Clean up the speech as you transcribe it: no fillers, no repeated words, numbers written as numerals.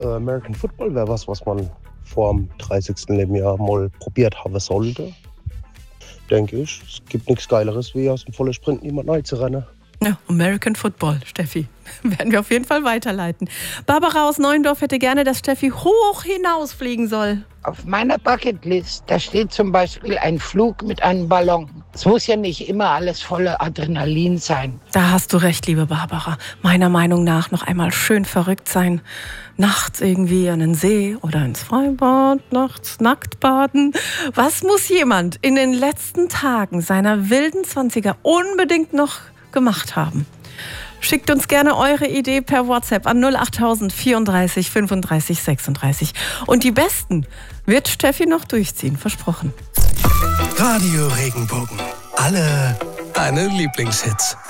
American Football wäre was man vor dem 30. Lebensjahr mal probiert haben sollte. Denke ich. Es gibt nichts Geileres, wie aus dem vollen Sprint niemand neu zu rennen. Ja, American Football, Steffi. Werden wir auf jeden Fall weiterleiten. Barbara aus Neuendorf hätte gerne, dass Steffi hoch hinausfliegen soll. Auf meiner Bucketlist, da steht zum Beispiel ein Flug mit einem Ballon. Es muss ja nicht immer alles voller Adrenalin sein. Da hast du recht, liebe Barbara. Meiner Meinung nach noch einmal schön verrückt sein. Nachts irgendwie an den See oder ins Freibad, nachts nackt baden. Was muss jemand in den letzten Tagen seiner wilden 20er unbedingt noch gemacht haben? Schickt uns gerne eure Idee per WhatsApp an 08000 34 35 36. Und die besten wird Steffi noch durchziehen, versprochen. Radio Regenbogen. Alle deine Lieblingshits.